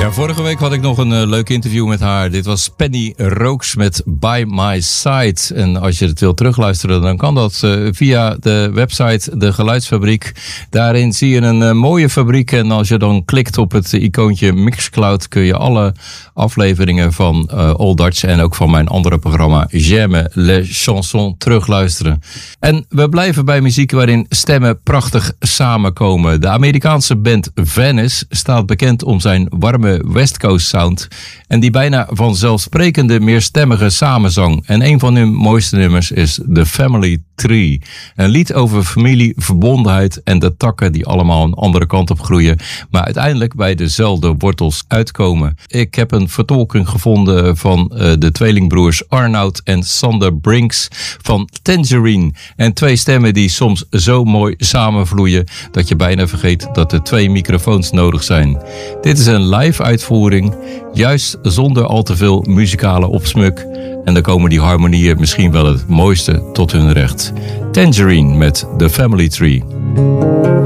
Ja, vorige week had ik nog een leuk interview met haar. Dit was Penny Rooks met By My Side. En als je het wilt terugluisteren, dan kan dat via de website De Geluidsfabriek. Daarin zie je een mooie fabriek. En als je dan klikt op het icoontje Mixcloud, kun je alle afleveringen van All Dutch en ook van mijn andere programma J'aime les chansons terugluisteren. En we blijven bij muziek waarin stemmen prachtig samenkomen. De Amerikaanse band Venice staat bekend om zijn warme West Coast sound en die bijna vanzelfsprekende meerstemmige samenzang. En een van hun mooiste nummers is The Family Tree. Een lied over familie, verbondenheid en de takken die allemaal een andere kant op groeien, maar uiteindelijk bij dezelfde wortels uitkomen. Ik heb een vertolking gevonden van de tweelingbroers Arnoud en Sander Brinks van Tangerine. En twee stemmen die soms zo mooi samenvloeien dat je bijna vergeet dat er twee microfoons nodig zijn. Dit is een live uitvoering, juist zonder al te veel muzikale opsmuk. En dan komen die harmonieën misschien wel het mooiste tot hun recht. Tangerine met The Family Tree.